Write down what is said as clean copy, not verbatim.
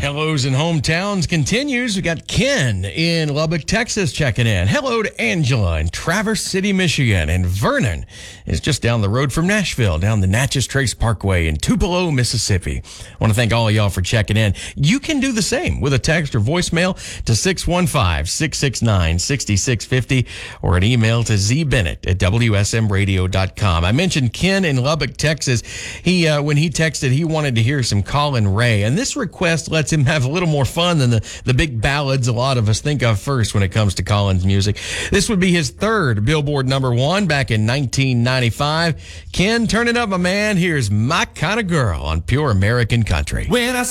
Hellos and hometowns continues. We got Ken in Lubbock, Texas checking in. Hello to Angela in Traverse City, Michigan. And Vernon is just down the road from Nashville, down the Natchez Trace Parkway in Tupelo, Mississippi. I want to thank all of y'all for checking in. You can do the same with a text or voicemail to 615-669-6650 or an email to zbennett@wsmradio.com. I mentioned Ken in Lubbock, Texas. When he texted, he wanted to hear some Colin Ray. And this request lets him have a little more fun than the big ballads a lot of us think of first when it comes to Colin's music. This would be his third Billboard #1 back in 1995. Ken, turn it up, my man. Here's My Kind of Girl on Pure American Country. When I